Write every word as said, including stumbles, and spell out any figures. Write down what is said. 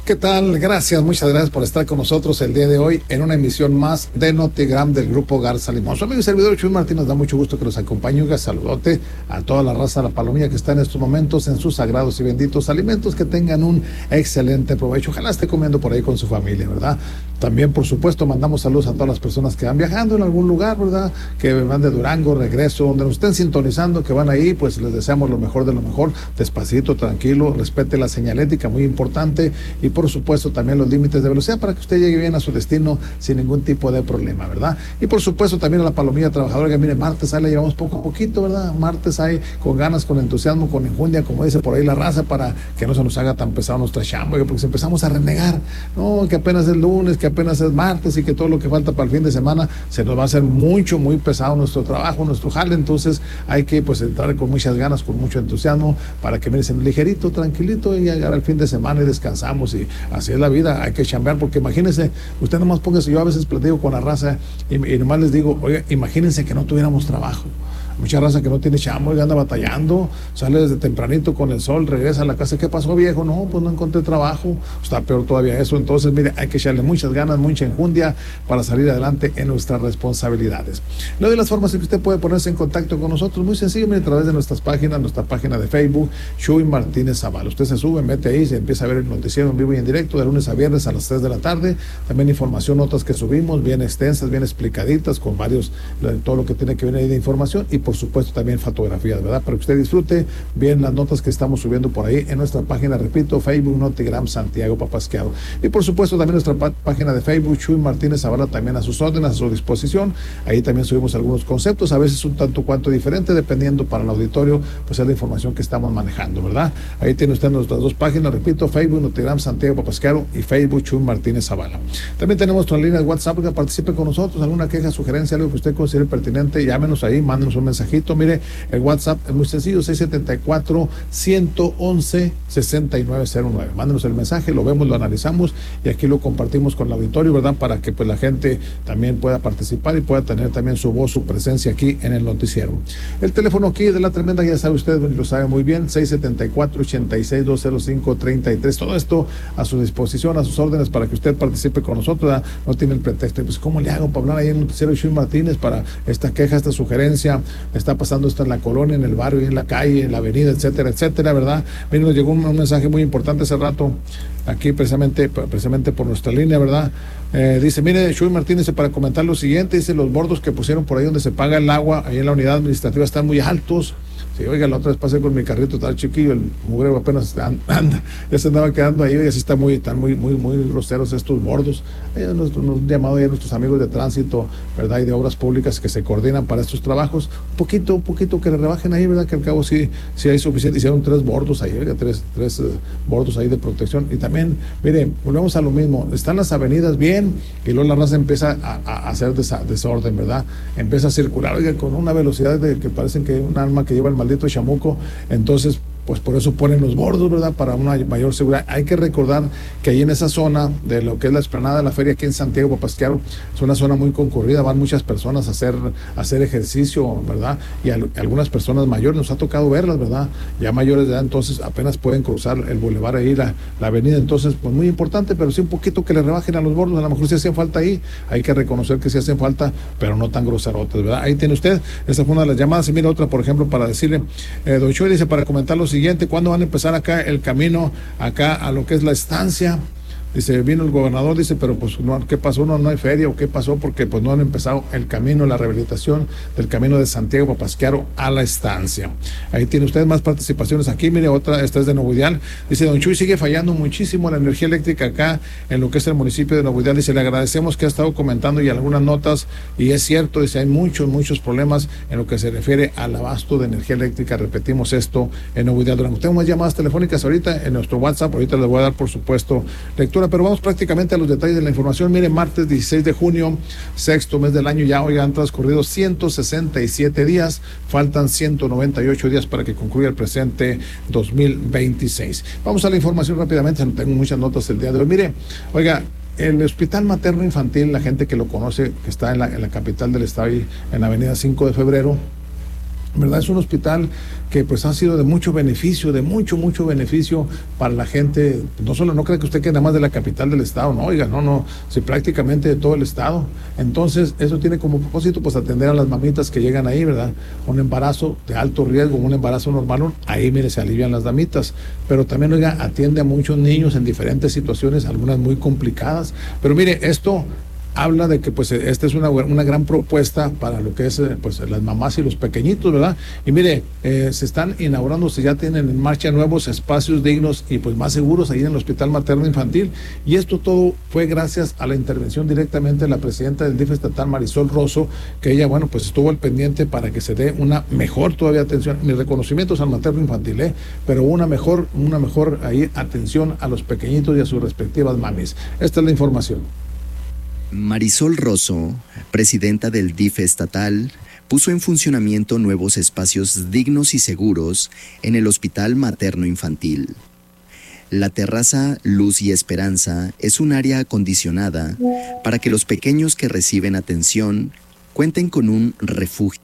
¿Qué tal? Gracias, muchas gracias por estar con nosotros el día de hoy en una emisión más de Notigram del Grupo Garza Limón. Su amigo y servidor Chuy Martín, nos da mucho gusto que nos acompañe. Un saludote a toda la raza de la palomilla que está en estos momentos en sus sagrados y benditos alimentos, que tengan un excelente provecho. Ojalá esté comiendo por ahí con su familia, ¿verdad? También, por supuesto, mandamos saludos a todas las personas que van viajando en algún lugar, ¿verdad? Que van de Durango, regreso, donde nos estén sintonizando, que van ahí, pues les deseamos lo mejor de lo mejor. Despacito, tranquilo, respete la señalética, muy importante, y por supuesto también los límites de velocidad para que usted llegue bien a su destino sin ningún tipo de problema, ¿verdad? Y por supuesto también a la palomilla trabajadora, que mire, martes ahí la llevamos poco a poquito, ¿verdad? Martes ahí con ganas, con entusiasmo, con enjundia, como dice por ahí la raza, para que no se nos haga tan pesado nuestra chamba, porque si empezamos a renegar, no, que apenas es lunes, que apenas es martes y que todo lo que falta para el fin de semana se nos va a hacer mucho, muy pesado nuestro trabajo, nuestro jale. Entonces hay que pues entrar con muchas ganas, con mucho entusiasmo, para que miren, ligerito, tranquilito, y llegar al fin de semana y descansamos. Y así es la vida, hay que chambear, porque imagínense, usted nomás póngase, yo a veces platico con la raza y, y nomás les digo, oiga, imagínense que no tuviéramos trabajo. Mucha raza que no tiene chamo y anda batallando, sale desde tempranito con el sol, regresa a la casa. ¿Qué pasó, viejo? No, pues no encontré trabajo. Está peor todavía eso. Entonces, mire, hay que echarle muchas ganas, mucha enjundia para salir adelante en nuestras responsabilidades. Una de las formas en que usted puede ponerse en contacto con nosotros, muy sencillo, mire, a través de nuestras páginas, nuestra página de Facebook, Chuy Martínez Zavala. Usted se sube, mete ahí, se empieza a ver el noticiero en vivo y en directo, de lunes a viernes a las tres de la tarde. También información, notas que subimos, bien extensas, bien explicaditas, con varios, todo lo que tiene que ver ahí de información, y por supuesto también fotografías, ¿verdad? Para que usted disfrute bien las notas que estamos subiendo por ahí en nuestra página, repito, Facebook Notigram Santiago Papasquiaro. Y por supuesto también nuestra página de Facebook, Chuy Martínez Zavala, también a sus órdenes, a su disposición. Ahí también subimos algunos conceptos, a veces un tanto cuanto diferente, dependiendo para el auditorio, pues es la información que estamos manejando, ¿verdad? Ahí tiene usted nuestras dos páginas, repito, Facebook Notigram Santiago Papasquiaro y Facebook Chuy Martínez Zavala. También tenemos nuestra línea de WhatsApp para que participe con nosotros, alguna queja, sugerencia, algo que usted considere pertinente, llámenos ahí, mándenos un mensajito. Mire, el WhatsApp es muy sencillo, seis siete cuatro, uno uno uno, seis nueve cero nueve. Mándenos el mensaje, lo vemos, lo analizamos y aquí lo compartimos con el auditorio, ¿verdad? Para que pues la gente también pueda participar y pueda tener también su voz, su presencia aquí en el noticiero. El teléfono aquí de La Tremenda, ya sabe usted, lo sabe muy bien, seis siete cuatro, ocho seis, dos cero cinco, tres tres. Todo esto a su disposición, a sus órdenes, para que usted participe con nosotros, ¿verdad? No tiene el pretexto, pues ¿cómo le hago para hablar ahí en el noticiero Chuy Martínez para esta queja, esta sugerencia? Está pasando esto en la colonia, en el barrio, en la calle, en la avenida, etcétera, etcétera, ¿verdad? Miren, nos llegó un, un mensaje muy importante hace rato, aquí precisamente, precisamente por nuestra línea, ¿verdad? Eh, dice, mire, Chuy Martínez, para comentar lo siguiente, dice, los bordos que pusieron por ahí donde se paga el agua, ahí en la unidad administrativa, están muy altos. Sí, oiga, la otra vez pasé con mi carrito, tal chiquillo, el mugrero apenas anda, ya se andaba quedando ahí, y así está muy, están muy, muy, muy groseros estos bordos. Hay unos, unos llamados a nuestros amigos de tránsito, ¿verdad? Y de obras públicas que se coordinan para estos trabajos. Un poquito, un poquito que le rebajen ahí, ¿verdad? Que al cabo sí, sí hay suficiente. Hicieron tres bordos ahí, oiga, tres, tres uh, bordos ahí de protección. Y también, mire, volvemos a lo mismo, están las avenidas bien, y luego la raza empieza a, a hacer desa, desorden, ¿verdad? Empieza a circular, oiga, con una velocidad de que parecen que un alma que lleva el maldito chamuco. Entonces pues por eso ponen los bordos, ¿verdad? Para una mayor seguridad. Hay que recordar que ahí en esa zona de lo que es la explanada de la feria aquí en Santiago Papasquiaro, es una zona muy concurrida, van muchas personas a hacer, a hacer ejercicio, ¿verdad? Y a, a algunas personas mayores, nos ha tocado verlas, ¿verdad? Ya mayores de edad, entonces apenas pueden cruzar el bulevar ahí, la, la avenida, entonces pues muy importante, pero sí un poquito que le rebajen a los bordos, a lo mejor si hacen falta ahí, hay que reconocer que sí hacen falta, pero no tan groserotes, ¿verdad? Ahí tiene usted, esa fue una de las llamadas. Y mira otra, por ejemplo, para decirle, eh, don Chuy dice, para comentar lo siguiente, ¿cuándo van a empezar acá el camino, acá a lo que es la estancia? Dice, vino el gobernador, dice, pero pues no, ¿qué pasó? No, no hay feria, ¿o qué pasó? Porque pues no han empezado el camino, la rehabilitación del camino de Santiago Papasquiaro a la estancia. Ahí tiene usted más participaciones aquí. Mire, otra, esta es de Nuevo Ideal. Dice, don Chuy, sigue fallando muchísimo la energía eléctrica acá en lo que es el municipio de Nuevo Ideal. Dice, le agradecemos que ha estado comentando y algunas notas, y es cierto, dice, hay muchos, muchos problemas en lo que se refiere al abasto de energía eléctrica. Repetimos esto en Nuevo Ideal. Tenemos más llamadas telefónicas ahorita en nuestro WhatsApp, ahorita les voy a dar, por supuesto, lectura, pero vamos prácticamente a los detalles de la información. Mire, martes dieciséis de junio, sexto mes del año, ya hoy han transcurrido ciento sesenta y siete días, faltan ciento noventa y ocho días para que concluya el presente dos mil veintiséis. Vamos a la información rápidamente, tengo muchas notas el día de hoy. Mire, oiga, el Hospital Materno Infantil, la gente que lo conoce, que está en la, en la capital del estado, en la avenida cinco de febrero, ¿verdad? Es un hospital que pues ha sido de mucho beneficio, de mucho, mucho beneficio para la gente. No solo, no cree que usted que nada más de la capital del estado, no, oiga, no, no, sí, prácticamente de todo el estado. Entonces, eso tiene como propósito pues atender a las mamitas que llegan ahí, ¿verdad? Un embarazo de alto riesgo, un embarazo normal, ahí mire, se alivian las damitas. Pero también, oiga, atiende a muchos niños en diferentes situaciones, algunas muy complicadas. Pero mire, esto habla de que pues esta es una, una gran propuesta para lo que es pues las mamás y los pequeñitos, ¿verdad? Y mire, eh, se están inaugurando, se ya tienen en marcha nuevos espacios dignos y pues más seguros ahí en el Hospital Materno Infantil, y esto todo fue gracias a la intervención directamente de la presidenta del D I F estatal, Marisol Rozo, que ella, bueno, pues estuvo al pendiente para que se dé una mejor todavía atención. Mis reconocimientos al Materno Infantil, ¿eh? Pero una mejor, una mejor ahí atención a los pequeñitos y a sus respectivas mamis. Esta es la información. Marisol Rozo, presidenta del D I F estatal, puso en funcionamiento nuevos espacios dignos y seguros en el Hospital Materno Infantil. La terraza Luz y Esperanza es un área acondicionada para que los pequeños que reciben atención cuenten con un refugio.